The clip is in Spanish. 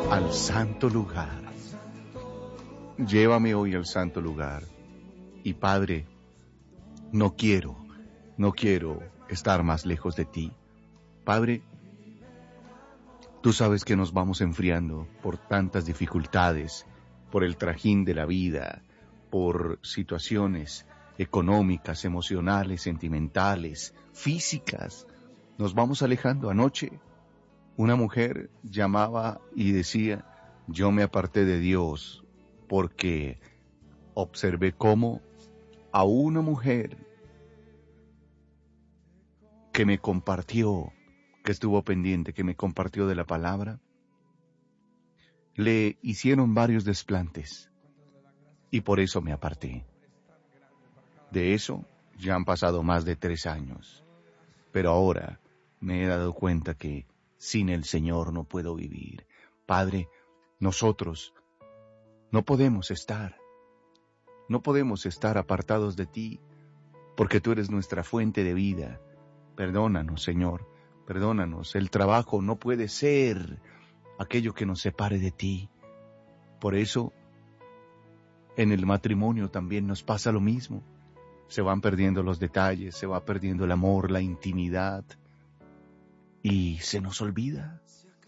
al santo lugar. Llévame hoy al santo lugar. Y Padre, no quiero estar más lejos de ti. Padre, tú sabes que nos vamos enfriando por tantas dificultades, por el trajín de la vida, por situaciones económicas, emocionales, sentimentales, físicas. Nos vamos alejando. Anoche una mujer llamaba y decía, yo me aparté de Dios porque observé cómo a una mujer que me compartió, que estuvo pendiente, que me compartió de la palabra, le hicieron varios desplantes y por eso me aparté. De eso ya han pasado más de 3 años, pero ahora me he dado cuenta que sin el Señor no puedo vivir. Padre, nosotros no podemos estar apartados de ti, porque tú eres nuestra fuente de vida. Perdónanos, Señor, perdónanos. El trabajo no puede ser aquello que nos separe de ti. Por eso, en el matrimonio también nos pasa lo mismo. Se van perdiendo los detalles, se va perdiendo el amor, la intimidad, y se nos olvida